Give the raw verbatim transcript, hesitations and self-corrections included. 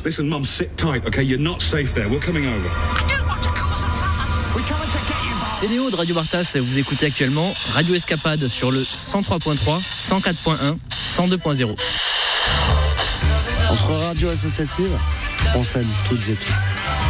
Listen, Mum, sit tight, okay? You're not safe there. We're coming over. I don't want to cause a fuss. We're coming to get you, Bob. C'est Léo de Radio Bartas, vous écoutez actuellement Radio Escapade sur le cent trois point trois, cent quatre point un, cent deux point zéro. Entre radios associatives, on s'aime toutes et tous.